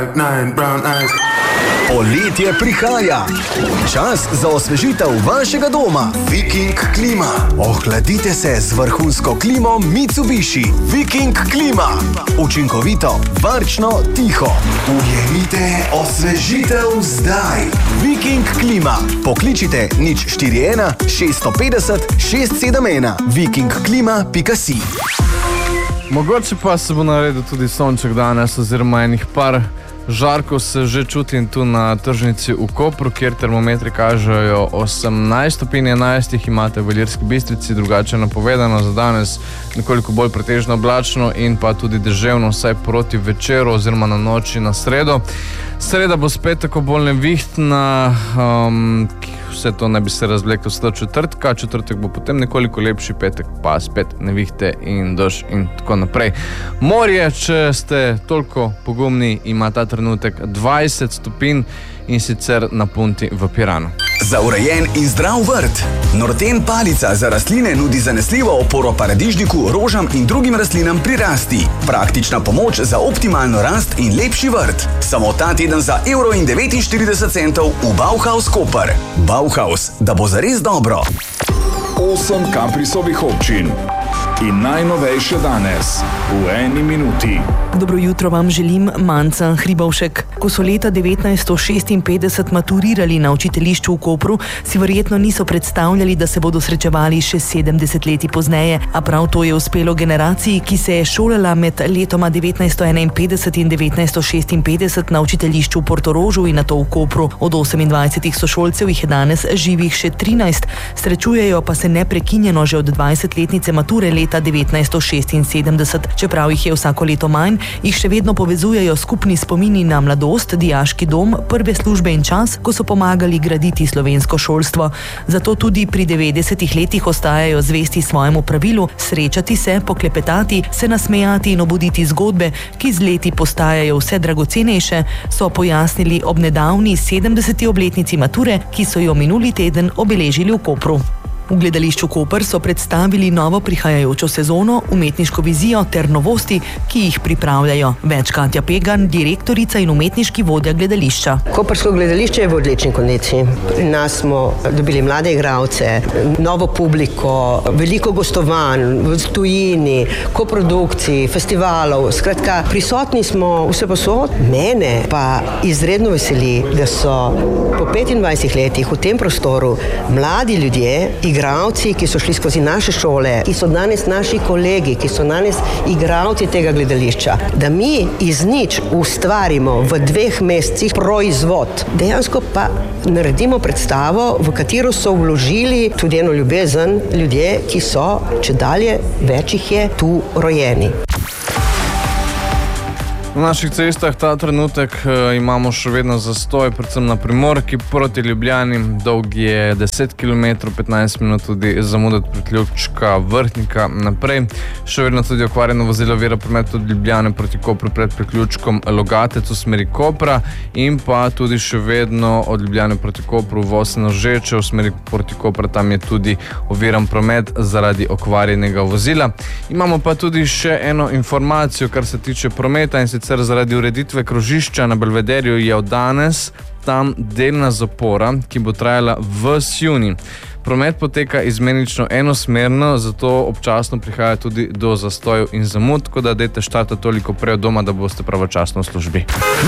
Poletje prihaja. Čas za osvežitev vašega doma. Viking klima. Ohladite se z vrhunsko klimo Mitsubishi. Viking klima. Učinkovito, varčno, tiho. Ujemite osvežitev zdaj. Viking klima. Pokličite 041 650 671. vikingklima.si. Mogoče pa se bo naredil tudi sonček danes, oziroma enih par žarkov se že čutim tu na tržnici v Kopru, kjer termometri kažejo 18 stopinj, 11 jih imate v Ilirski Bistrici, drugače napovedano za danes nekoliko bolj pretežno oblačno in pa tudi deževno vsaj proti večeru oziroma na noči na sredo. Sreda bo spet tako bolj nevihtna, vse to naj bi se razvleklo do četrtka, četrtek bo potem nekoliko lepši, petek pa spet nevihte in dež in tako naprej. Morje, če ste toliko pogumni, ima ta trenutek 20 stopinj in sicer na Punti v Piranu. Za urejen in zdrav vrt. Norten palica za rastline nudi zanesljivo oporo paradižniku, rožam in drugim rastlinam pri rasti. Praktična pomoč za optimalno rast in lepši vrt. Samo ta teden za €1,49 v Bauhaus Koper. Bauhaus, da bo zares dobro. 8 Kaprisovih občin. In najnovejše danes, v eni minuti. Dobro jutro vam želim, Manca Hribovšek. Ko so leta 1956 maturirali na učiteljišču v Kopru, si verjetno niso predstavljali, da se bodo srečevali še 70 leti pozneje, a prav to je uspelo generaciji, ki se je šolala med letoma 1951 in 1956 na učiteljišču v Portorožu in nato v Kopru. Od 28 sošolcev jih je danes živih še 13, srečujejo pa se neprekinjeno že od 20-letnice mature leta 1976. Čeprav jih je vsako leto manj, jih še vedno povezujejo skupni spomini na mladost, dijaški dom, prve službe in čas, ko so pomagali graditi slovensko šolstvo. Zato tudi pri 90 letih ostajajo zvesti svojemu pravilu srečati se, poklepetati, se nasmejati in obuditi zgodbe, ki z leti postajajo vse dragocenejše, so pojasnili ob nedavni 70. obletnici mature, ki so jo minuli teden obeležili v Kopru. V gledališču Koper so predstavili novo prihajajočo sezono, umetniško vizijo ter novosti, ki jih pripravljajo. Več Katja Pegan, direktorica in umetniški vodja gledališča. Koprsko gledališče je v odlični kondiciji. Pri nas smo dobili mlade igralce, novo publiko, veliko gostovanj v tujini, koprodukcij, festivalov. Skratka, prisotni smo vsepovsod. Mene pa izredno veseli, da so po 25 letih v tem prostoru mladi ljudje, igralci, ki so šli skozi naše šole, ki so danes naši kolegi, ki so danes igralci tega gledališča, da mi iz nič ustvarimo v 2 mesecih proizvod. Dejansko pa naredimo predstavo, v katero so vložili tudi eno ljubezen ljudje, ki so, čedalje več jih je tu rojeni. Na naših cestah ta trenutek imamo še vedno zastoj, predvsem na Primorki proti Ljubljani. Dolg je 10 km, 15 minut tudi zamuda od priključka Vrhnika naprej. Še vedno tudi okvarjeno vozilo ovira promet od Ljubljane proti Kopru pred priključkom Logatec v smeri Kopra in pa tudi še vedno od Ljubljane proti Kopru voz na Žeče v smeri proti Kopra. Tam je tudi oviran promet zaradi okvarjenega vozila. Imamo pa tudi še eno informacijo, kar se tiče prometa, in sicer zaradi ureditve krožišča na Belvederju je od danes tam delna zapora, ki bo trajala ves junij. Promet poteka izmenično enosmerno, zato občasno prihaja tudi do zastojev in zamud, tako da dajte štartati toliko prej od doma, da boste pravočasno v službi.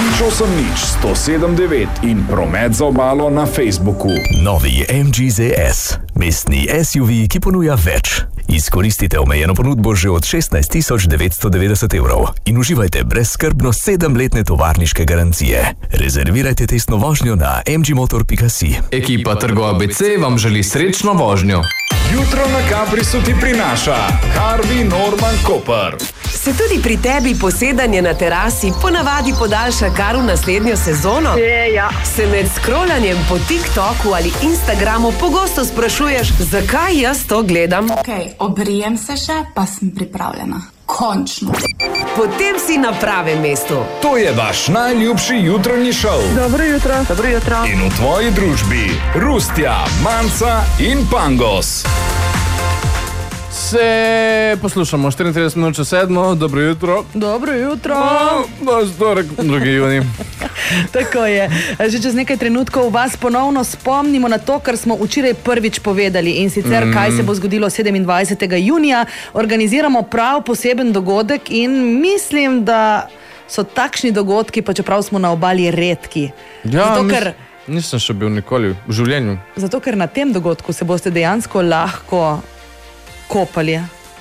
080 in promet za obalo na Facebooku. Novi MG ZS, mestni SUV, ki ponuja več. Izkoristite omejeno ponudbo že od 16 990 evrov in uživajte brezskrbno 7-letne tovarniške garancije. Rezervirajte testno vožnjo na mgmotor.si. Ekipa Trgo ABC vam želi srečno vožnjo. Jutro na Kaprisu ti prinaša Harvey Norman Koper. Se tudi pri tebi posedanje na terasi ponavadi podaljša kar v naslednjo sezono? Ja. Se med scrollanjem po TikToku ali Instagramu pogosto sprašuješ, zakaj jaz to gledam? Obrijem se še, pa sem pripravljena. Končno. Potem si na pravem mestu. To je vaš najljubši jutranji šov. Dobro jutro. Dobro jutro. In v tvoji družbi Rustja, Manca in Pangos. Se poslušamo 34 minut čez 7, dobro jutro. Dobro jutro. Storek, 2. juni. Tako je. Že čez nekaj trenutkov vas ponovno spomnimo na to, kar smo včeraj prvič povedali in sicer kaj se bo zgodilo 27. junija. Organiziramo prav poseben dogodek in mislim, da so takšni dogodki, pa čeprav smo na obali redki. Ja, nisem še bil nikoli v življenju. Zato, ker na tem dogodku se boste dejansko lahko kopali.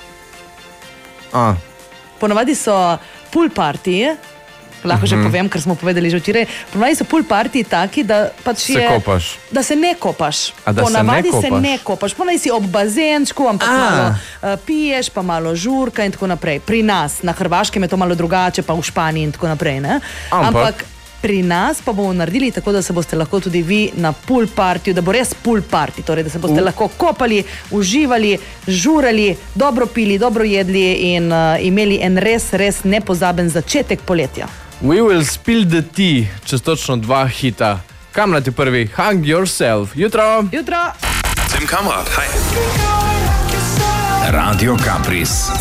Ponavadi so pool partije, lahko že povem, ker smo povedali že včeraj. Ponavadi so pool partiji taki, da pač se kopaš. Da se ne kopaš. Ponavadi se ne kopaš. Ponavadi si ob bazenčku, ampak malo piješ, pa malo žurka in tako naprej. Pri nas, na Hrvaškem je to malo drugače, pa v Španiji in tako naprej. Ne? Ampak pri nas pa bomo naredili tako, da se boste lahko tudi vi na pool partiju, da bo res pool party, torej da se boste lahko kopali, uživali, žurali, dobro pili, dobro jedli in imeli en res nepozaben začetek poletja. We will spill the tea, čez točno 2 hita. Kamrat je prvi? Hang Yourself. Jutro! Jutro! Tim Kamrat, hi. Radio Campris.